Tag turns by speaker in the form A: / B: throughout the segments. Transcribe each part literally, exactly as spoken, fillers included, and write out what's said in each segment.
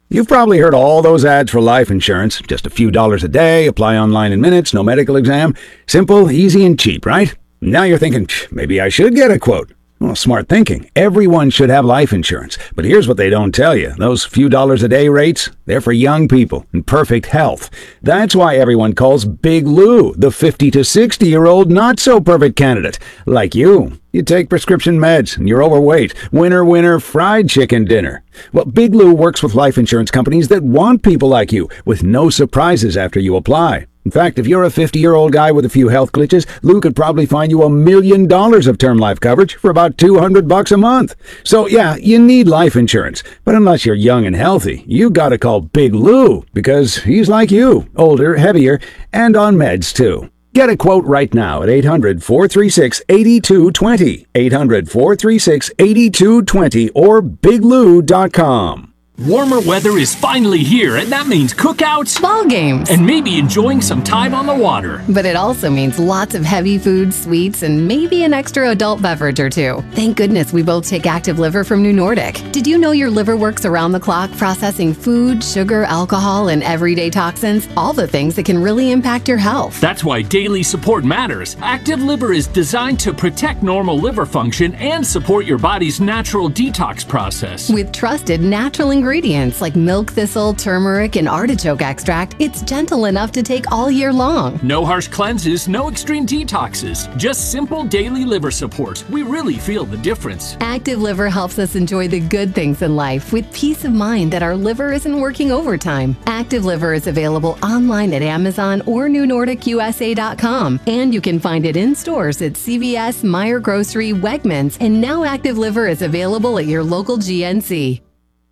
A: You've probably heard all those ads for life insurance. Just a few dollars a day, apply online in minutes, no medical exam. Simple, easy, and cheap, right? Now you're thinking, maybe I should get a quote. Well, smart thinking. Everyone should have life insurance. But here's what they don't tell you. Those few dollars a day rates, they're for young people in perfect health. That's why everyone calls Big Lou the fifty to sixty-year-old not-so-perfect candidate. Like you. You take prescription meds and you're overweight. Winner, winner, fried chicken dinner. Well, Big Lou works with life insurance companies that want people like you, with no surprises after you apply. In fact, if you're a fifty-year-old guy with a few health glitches, Lou could probably find you a million dollars of term life coverage for about two hundred bucks a month. So yeah, you need life insurance. But unless you're young and healthy, you gotta call Big Lou, because he's like you, older, heavier, and on meds too. Get a quote right now at eight hundred, four three six, eight two two zero, eight hundred, four three six, eight two two zero, or big lou dot com.
B: Warmer weather is finally here, and that means cookouts,
C: ball games,
B: and maybe enjoying some time on the water.
C: But it also means lots of heavy food, sweets, and maybe an extra adult beverage or two. Thank goodness we both take Active Liver from New Nordic. Did you know your liver works around the clock processing food, sugar, alcohol, and everyday toxins? All the things that can really impact your health.
B: That's why daily support matters. Active Liver is designed to protect normal liver function and support your body's natural detox process.
C: With trusted natural ingredients. Ingredients like milk thistle, turmeric, and artichoke extract, it's gentle enough to take all year long.
B: No harsh cleanses, no extreme detoxes, just simple daily liver support. We really feel the difference.
C: Active Liver helps us enjoy the good things in life with peace of mind that our liver isn't working overtime. Active Liver is available online at Amazon or new nordic u s a dot com, and you can find it in stores at C V S, Meijer Grocery, Wegmans, and now Active Liver is available at your local G N C.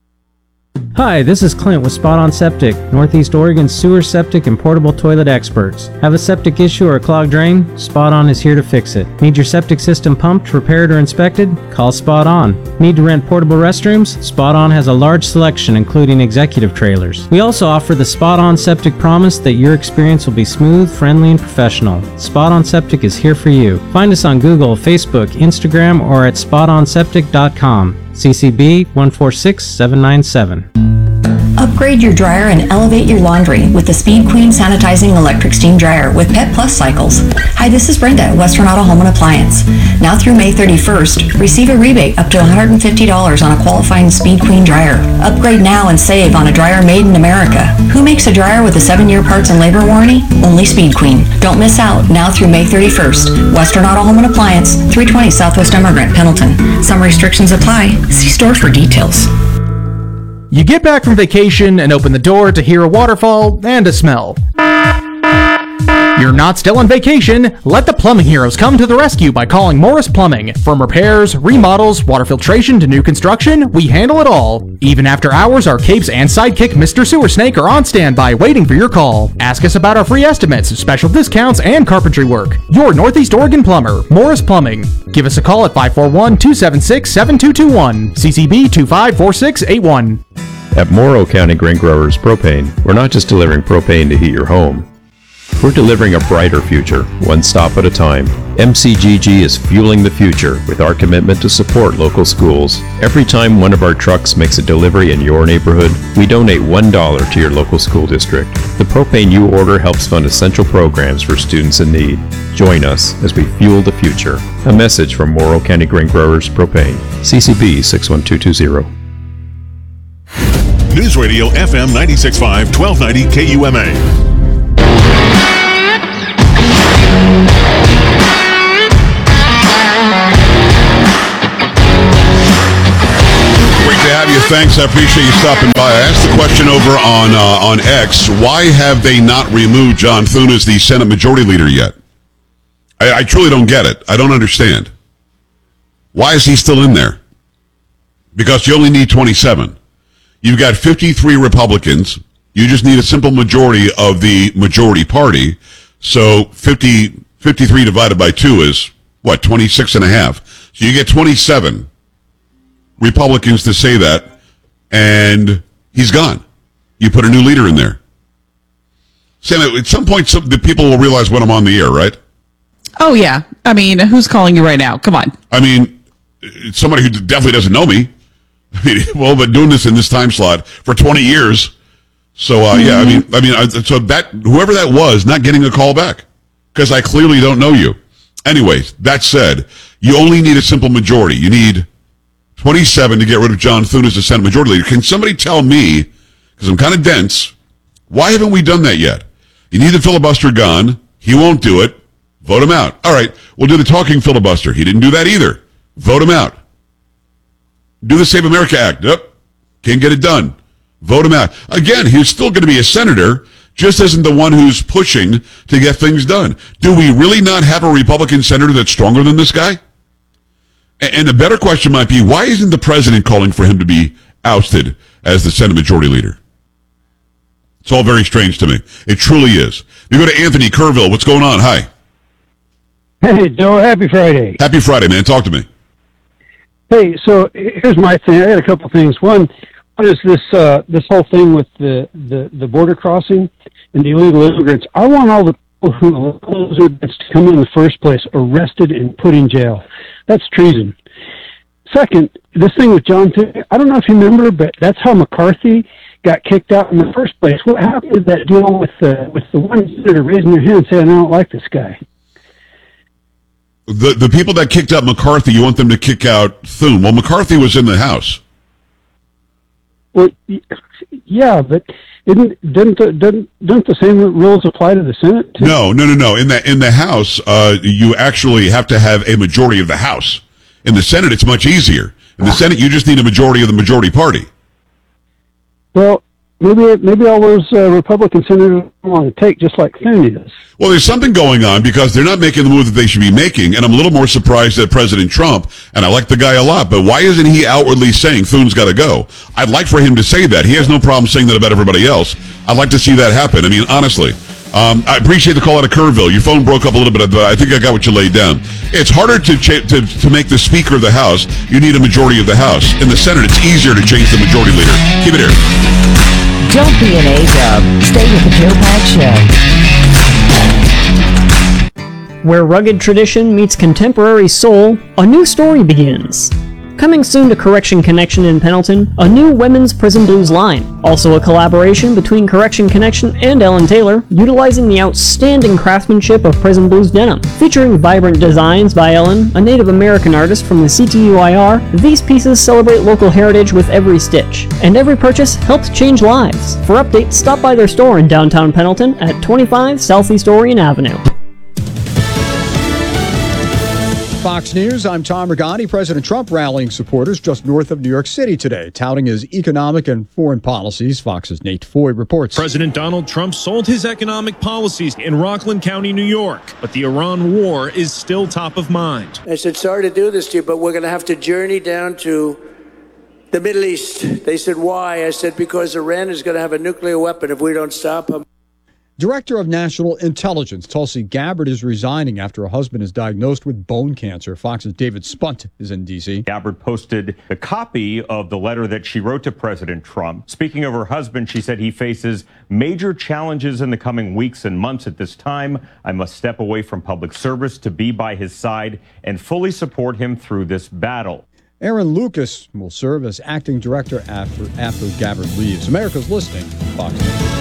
D: Hi, this is Clint with Spot On Septic, Northeast Oregon's sewer, septic, and portable toilet experts. Have a septic issue or a clogged drain? Spot On is here to fix it. Need your septic system pumped, repaired, or inspected? Call Spot On. Need to rent portable restrooms? Spot On has a large selection, including executive trailers. We also offer the Spot On Septic promise that your experience will be smooth, friendly, and professional. Spot On Septic is here for you. Find us on Google, Facebook, Instagram, or at spot on septic dot com. C C B one four six seven nine seven.
E: Upgrade your dryer and elevate your laundry with the Speed Queen Sanitizing Electric Steam Dryer with Pet Plus cycles. Hi, this is Brenda at Western Auto Home and Appliance. Now through May thirty-first, receive a rebate up to one hundred fifty dollars on a qualifying Speed Queen dryer. Upgrade now and save on a dryer made in America. Who makes a dryer with a seven-year parts and labor warranty? Only Speed Queen. Don't miss out now through May thirty-first. Western Auto Home and Appliance, three twenty Southwest Emigrant, Pendleton. Some restrictions apply. See store for details.
F: You get back from vacation and open the door to hear a waterfall and a smell. You're not still on vacation. Let the plumbing heroes come to the rescue by calling Morris Plumbing. From repairs, remodels, water filtration to new construction, we handle it all. Even after hours, our capes and sidekick Mister Sewer Snake are on standby waiting for your call. Ask us about our free estimates, special discounts, and carpentry work. Your Northeast Oregon plumber, Morris Plumbing. Give us a call at five four one, two seven six, seven two two one, C C B two five four six eight one.
G: At Morrow County Grain Growers Propane, we're not just delivering propane to heat your home. We're delivering a brighter future, one stop at a time. M C G G is fueling the future with our commitment to support local schools. Every time one of our trucks makes a delivery in your neighborhood, we donate one dollar to your local school district. The propane you order helps fund essential programs for students in need. Join us as we fuel the future. A message from Morrow County Grain Growers Propane. C C B six one two two zero.
H: News Radio F M ninety-six point five, twelve ninety K U M A. Great to have you. Thanks. I appreciate you stopping by. I asked the question over on uh, on X. Why have they not removed John Thune as the Senate Majority Leader yet? I, I truly don't get it. I don't understand. Why is he still in there? Because you only need twenty-seven. You've got fifty-three Republicans. You just need a simple majority of the majority party. So fifty, fifty-three divided by two is, what, twenty-six and a half. So you get twenty-seven Republicans to say that, and he's gone. You put a new leader in there. Sam, at some point, some, the people will realize when I'm on the air, right?
I: Oh, yeah. I mean, who's calling you right now? Come on.
H: I mean, it's somebody who definitely doesn't know me. I mean, well, but doing this in this time slot for twenty years. So, uh, yeah, I mean, I mean, I, so that, whoever that was, not getting a call back. Because I clearly don't know you. Anyways, that said, you only need a simple majority. You need twenty-seven to get rid of John Thune as the Senate Majority Leader. Can somebody tell me, because I'm kind of dense, why haven't we done that yet? You need the filibuster gone. He won't do it. Vote him out. All right, we'll do the talking filibuster. He didn't do that either. Vote him out. Do the Save America Act. Nope. Can't get it done. Vote him out. Again, he's still going to be a senator, just isn't the one who's pushing to get things done. Do we really not have a Republican senator that's stronger than this guy? And the better question might be, why isn't the president calling for him to be ousted as the Senate Majority Leader? It's all very strange to me. It truly is. We go to Anthony Kerrville. What's going on? Hi.
I: Hey, Joe. Happy Friday.
H: Happy Friday, man. Talk to me.
I: Hey, so here's my thing. I got a couple things. One, what is this uh, this whole thing with the, the, the border crossing and the illegal immigrants? I want all the people who allow those immigrants to come in the first place arrested and put in jail. That's treason. Second, this thing with John Thune, I don't know if you remember, but that's how McCarthy got kicked out in the first place. What happened to that deal with the, with the one senator raising their hand saying, I don't like this guy?
H: The the people that kicked out McCarthy, you want them to kick out Thune. Well, McCarthy was in the House.
I: Well, yeah, but didn't didn't the, didn't, didn't the same rules apply to the Senate too?
H: No, no, no, no. In the in the House, uh, you actually have to have a majority of the House. In the Senate, it's much easier. In the Senate, you just need a majority of the majority party.
I: Well, maybe maybe all those uh, Republican senators want to take just like Thune does.
H: Well, there's something going on because they're not making the move that they should be making, and I'm a little more surprised at President Trump, and I like the guy a lot, but why isn't he outwardly saying Thune's got to go? I'd like for him to say that. He has no problem saying that about everybody else. I'd like to see that happen. I mean, honestly. Um, I appreciate the call out of Kerrville. Your phone broke up a little bit, but I think I got what you laid down. It's harder to, cha- to to make the Speaker of the House. You need a majority of the House. In the Senate, it's easier to change the majority leader. Keep it here.
J: Don't be an A-dub. Stay with the Joe Pag Show.
K: Where rugged tradition meets contemporary soul, a new story begins. Coming soon to Correction Connection in Pendleton, a new women's Prison Blues line. Also a collaboration between Correction Connection and Ellen Taylor, utilizing the outstanding craftsmanship of Prison Blues denim. Featuring vibrant designs by Ellen, a Native American artist from the C T U I R, these pieces celebrate local heritage with every stitch, and every purchase helps change lives. For updates, stop by their store in downtown Pendleton at twenty-five Southeast Orion Avenue.
L: Fox News, I'm Tom Regani. President Trump rallying supporters just north of New York City today, touting his economic and foreign policies. Fox's Nate Foy reports.
M: President Donald Trump sold his economic policies in Rockland County, New York, but the Iran war is still top of mind.
N: I said, sorry to do this to you, but we're going to have to journey down to the Middle East. They said, why? I said, because Iran is going to have a nuclear weapon if we don't stop them.
L: Director of National Intelligence Tulsi Gabbard is resigning after her husband is diagnosed with bone cancer. Fox's David Spunt is in D C.
O: Gabbard posted a copy of the letter that she wrote to President Trump. Speaking of her husband, she said he faces major challenges in the coming weeks and months. At this time, I must step away from public service to be by his side and fully support him through this battle.
L: Aaron Lucas will serve as acting director after, after Gabbard leaves. America's listening. Fox News.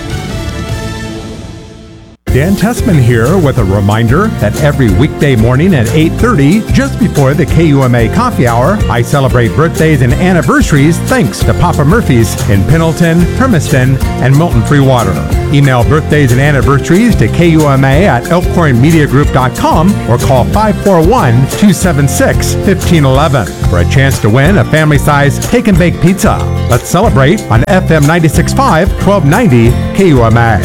P: Dan Tessman here with a reminder that every weekday morning at eight thirty, just before the K U M A Coffee Hour, I celebrate birthdays and anniversaries thanks to Papa Murphy's in Pendleton, Hermiston, and Milton Free Water. Email birthdays and anniversaries to K U M A at elkhorn media group dot com or call five four one, two seven six, one five one one for a chance to win a family-sized take and bake pizza. Let's celebrate on F M ninety-six point five, twelve ninety K U M A.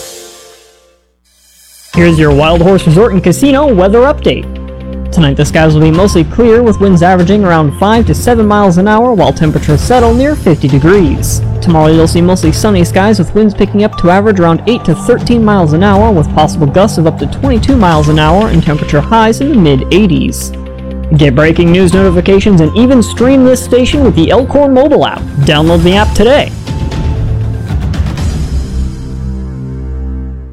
K: Here's your Wild Horse Resort and Casino weather update. Tonight the skies will be mostly clear with winds averaging around five to seven miles an hour while temperatures settle near fifty degrees. Tomorrow you'll see mostly sunny skies with winds picking up to average around eight to thirteen miles an hour with possible gusts of up to twenty-two miles an hour and temperature highs in the mid eighties. Get breaking news notifications and even stream this station with the Elkhorn mobile app. Download the app today.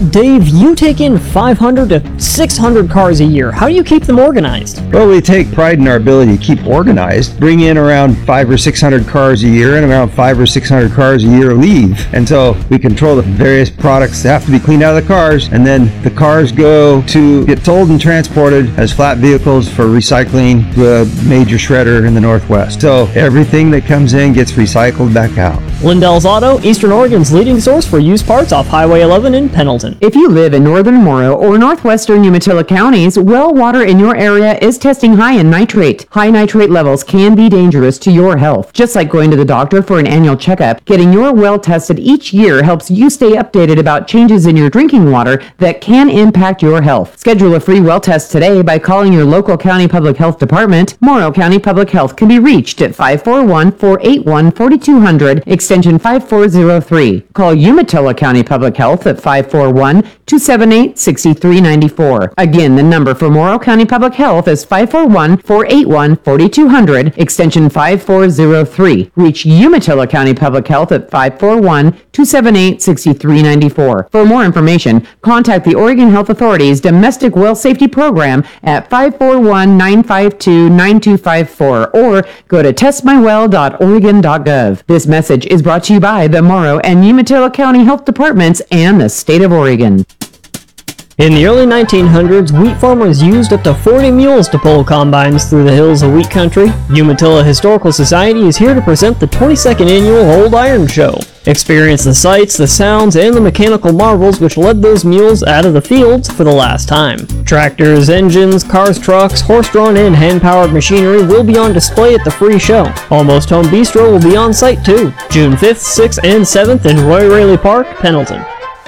K: Dave, you take in five hundred to six hundred cars a year. How do you keep them organized?
Q: Well, we take pride in our ability to keep organized. Bring in around five or six hundred cars a year, and around five or six hundred cars a year leave. And so we control the various products that have to be cleaned out of the cars, and then the cars go to get sold and transported as flat vehicles for recycling to a major shredder in the Northwest. So everything that comes in gets recycled back out.
K: Lindell's Auto, Eastern Oregon's leading source for used parts off Highway eleven in Pendleton.
R: If you live in northern Morrow or northwestern Umatilla counties, well water in your area is testing high in nitrate. High nitrate levels can be dangerous to your health. Just like going to the doctor for an annual checkup, getting your well tested each year helps you stay updated about changes in your drinking water that can impact your health. Schedule a free well test today by calling your local county public health department. Morrow County Public Health can be reached at five four one, four eight one, four two zero zero, extension five four zero three. Call Umatilla County Public Health at five four one, two seven eight, six three nine four. Again, the number for Morrow County Public Health is five four one, four eight one, four two zero zero, extension five four zero three. Reach Umatilla County Public Health at five four one, two seven eight, six three nine four. For more information, contact the Oregon Health Authority's Domestic Well Safety Program at five four one, nine five two, nine two five four or go to test my well dot oregon dot gov. This message is brought to you by the Morrow and Umatilla County Health Departments and the state of Oregon.
K: In the early nineteen hundreds, wheat farmers used up to forty mules to pull combines through the hills of wheat country. Umatilla Historical Society is here to present the twenty-second annual Old Iron Show. Experience the sights, the sounds, and the mechanical marvels which led those mules out of the fields for the last time. Tractors, engines, cars, trucks, horse-drawn and hand-powered machinery will be on display at the free show. Almost Home Bistro will be on site too, June fifth, sixth, and seventh in Roy Raley Park, Pendleton.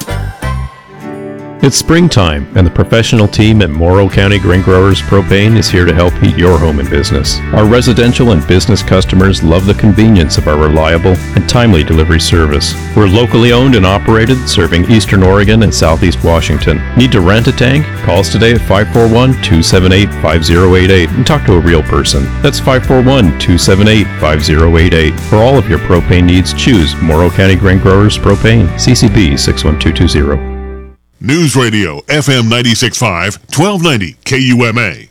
G: It's springtime, and the professional team at Morrow County Grain Growers Propane is here to help heat your home and business. Our residential and business customers love the convenience of our reliable and timely delivery service. We're locally owned and operated, serving Eastern Oregon and Southeast Washington. Need to rent a tank? Call us today at five four one, two seven eight, five zero eight eight and talk to a real person. That's five four one, two seven eight, five zero eight eight. For all of your propane needs, choose Morrow County Grain Growers Propane, C C B six one two two zero.
S: News Radio, F M ninety-six point five, twelve ninety K U M A.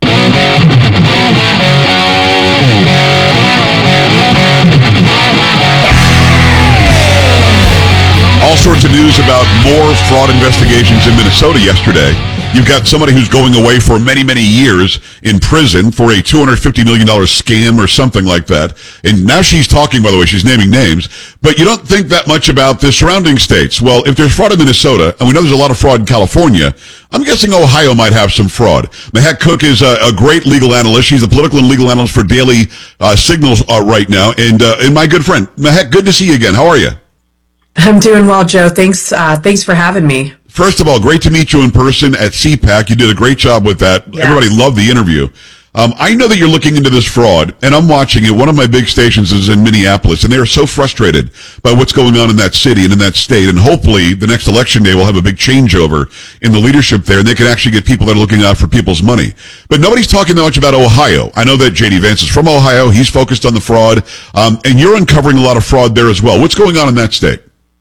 H: All sorts of news about more fraud investigations in Minnesota yesterday. You've got somebody who's going away for many, many years in prison for a two hundred fifty million dollars scam or something like that. And now she's talking, by the way, she's naming names. But you don't think that much about the surrounding states. Well, if there's fraud in Minnesota, and we know there's a lot of fraud in California, I'm guessing Ohio might have some fraud. Mahek Cook is a, a great legal analyst. She's a political and legal analyst for Daily uh, Signals uh, right now. And, uh, and my good friend, Mahek, good to see you again. How are you?
T: I'm doing well, Joe. Thanks, uh, thanks for having me.
H: First of all, great to meet you in person at C PAC. You did a great job with that. Yeah. Everybody loved the interview. Um, I know that you're looking into this fraud, and I'm watching it. One of my big stations is in Minneapolis, and they are so frustrated by what's going on in that city and in that state. And hopefully, the next election day will have a big changeover in the leadership there, and they can actually get people that are looking out for people's money. But nobody's talking that much about Ohio. I know that J D Vance is from Ohio. He's focused on the fraud, um, and you're uncovering a lot of fraud there as well. What's going on in that state?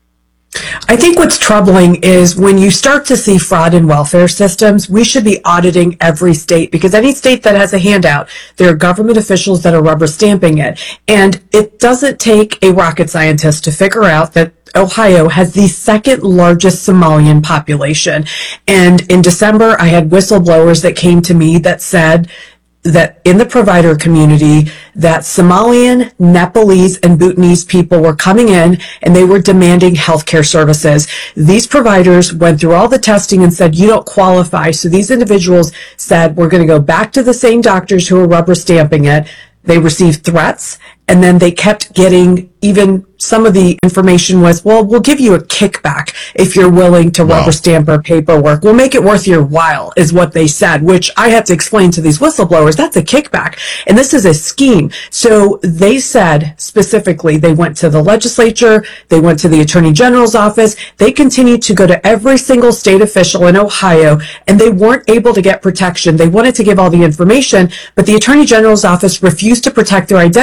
T: I think what's troubling is when you start to see fraud in welfare systems, we should be auditing every state, because any state that has a handout, there are government officials that are rubber stamping it. And it doesn't take a rocket scientist to figure out that Ohio has the second largest Somalian population. And in December, I had whistleblowers that came to me that said that in the provider community, that Somalian, Nepalese, and Bhutanese people were coming in and they were demanding healthcare services. These providers went through all the testing and said, you don't qualify. So these individuals said, we're going to go back to the same doctors who are rubber stamping it. They received threats, and then they kept getting, even some of the information was, well, we'll give you a kickback if you're willing to wow. rubber stamp our paperwork. We'll make it worth your while, is what they said, which I had to explain to these whistleblowers. That's a kickback. And this is a scheme. So they said specifically, they went to the legislature, they went to the Attorney General's office, they continued to go to every single state official in Ohio, and they weren't able to get protection. They wanted to give all the information, but the Attorney General's office refused to protect their identity. And Joe,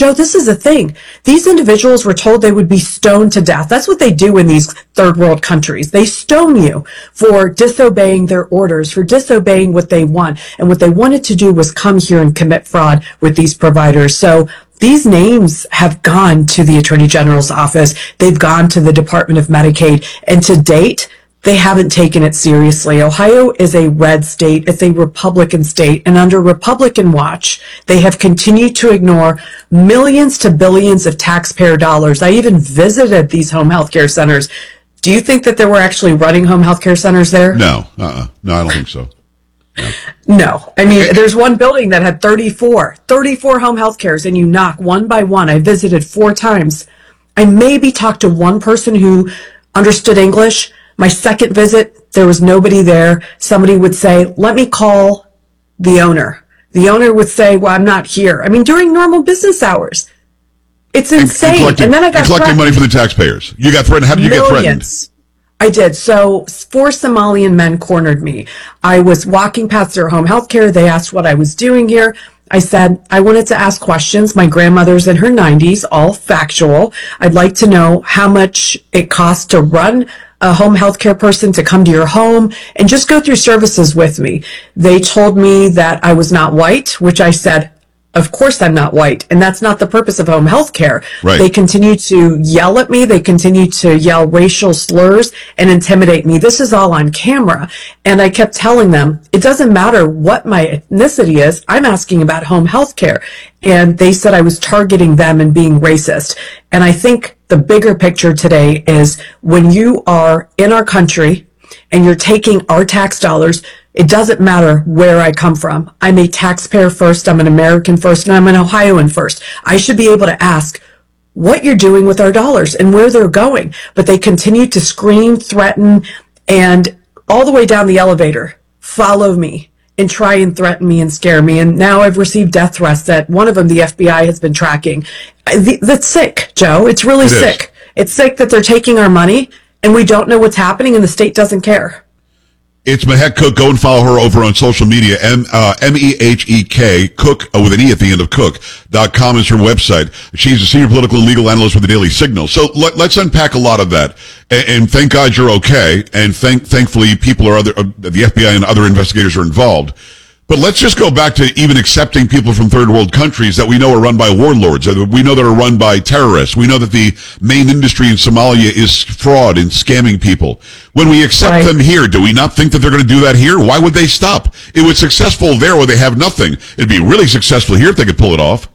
T: Joe, this is the thing. These individuals were told they would be stoned to death. That's what they do in these third world countries. They stone you for disobeying their orders, for disobeying what they want. And what they wanted to do was come here and commit fraud with these providers. So these names have gone to the Attorney General's office. They've gone to the Department of Medicaid. And to date, they haven't taken it seriously. Ohio is a red state. It's a Republican state. And under Republican watch, they have continued to ignore millions to billions of taxpayer dollars. I even visited these home health care centers. Do you think that they were actually running home health care centers there?
H: No. Uh-uh. No, I don't think so.
T: No. no. I mean, there's one building that had thirty-four, thirty-four home health cares, and you knock one by one. I visited four times. I maybe talked to one person who understood English. My second visit, there was nobody there. Somebody would say, let me call the owner. The owner would say, well, I'm not here. I mean, during normal business hours. It's insane. And, and then I got
H: collecting
T: threatened.
H: money from the taxpayers. You got threatened. How did you
T: Millions.
H: get threatened?
T: I did. So four Somalian men cornered me. I was walking past their home health care. They asked what I was doing here. I said, I wanted to ask questions. My grandmother's in her nineties, all factual. I'd like to know how much it costs to run a home health care person to come to your home and just go through services with me. They told me that I was not white, which I said, of course I'm not white. And that's not the purpose of home health care.
H: Right.
T: They continue to yell at me. They continue to yell racial slurs and intimidate me. This is all on camera. And I kept telling them, it doesn't matter what my ethnicity is. I'm asking about home health care. And they said I was targeting them and being racist. And I think the bigger picture today is when you are in our country and you're taking our tax dollars, it doesn't matter where I come from. I'm a taxpayer first, I'm an American first, and I'm an Ohioan first. I should be able to ask what you're doing with our dollars and where they're going. But they continue to scream, threaten, and all the way down the elevator, follow me and try and threaten me and scare me. And now I've received death threats that one of them the F B I has been tracking. That's sick, Joe. It's really
H: It
T: sick.
H: is.
T: It's sick that they're taking our money and we don't know what's happening and the state doesn't care.
H: It's Mehek Cook. Go and follow her over on social media. M, uh, M E H E K, Cook, uh, with an E at the end of Cook, dot com is her website. She's a senior political and legal analyst with the Daily Signal. So let, let's unpack a lot of that. And, and thank God you're okay. And thank, thankfully people are other, uh, the F B I and other investigators are involved. But let's just go back to even accepting people from third world countries that we know are run by warlords. That we know that are run by terrorists. We know that the main industry in Somalia is fraud and scamming people. When we accept
T: Right.
H: them here, do we not think that they're going to do that here? Why would they stop? It was successful there where they have nothing. It'd be really successful here if they could pull it off.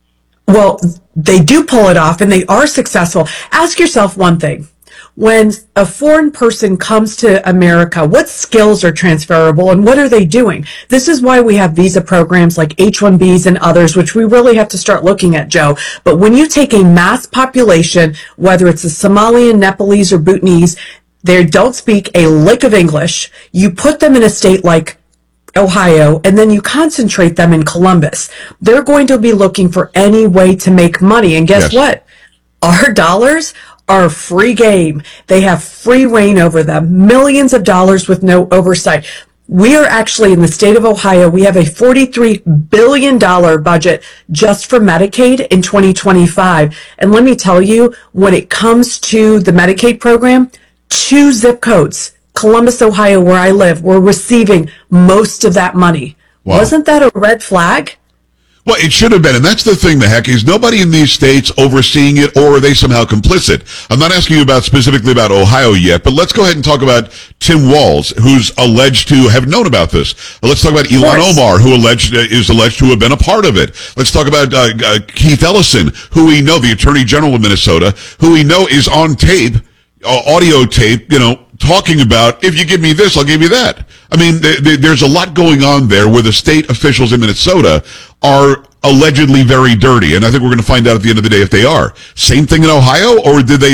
T: Well, they do pull it off and they are successful. Ask yourself one thing. When a foreign person comes to America, what skills are transferable and what are they doing? This is why we have visa programs like H one Bs and others, which we really have to start looking at, Joe. But when you take a mass population, whether it's a Somalian, Nepalese, or Bhutanese, they don't speak a lick of English. You put them in a state like Ohio, and then you concentrate them in Columbus. They're going to be looking for any way to make money. And guess
H: Yes.
T: what? Our dollars are free game. They have free reign over them. Millions of dollars with no oversight. We are actually in the state of Ohio, we have a forty-three billion dollars budget just for Medicaid in twenty twenty-five. And let me tell you, when it comes to the Medicaid program, two zip codes, Columbus, Ohio, where I live, were receiving most of that money.
H: Wow.
T: Wasn't that a red flag?
H: Well, it should have been, and that's the thing, the heck, is nobody in these states overseeing it, or are they somehow complicit? I'm not asking you about specifically about Ohio yet, but let's go ahead and talk about Tim Walz, who's alleged to have known about this. Let's talk about Ilhan Omar, who alleged uh, is alleged to have been a part of it. Let's talk about uh, uh, Keith Ellison, who we know, the Attorney General of Minnesota, who we know is on tape, uh, audio tape, you know, talking about, if you give me this, I'll give you that. I mean, th- th- there's a lot going on there where the state officials in Minnesota are allegedly very dirty. And I think we're going to find out at the end of the day if they are. Same thing in Ohio, or did they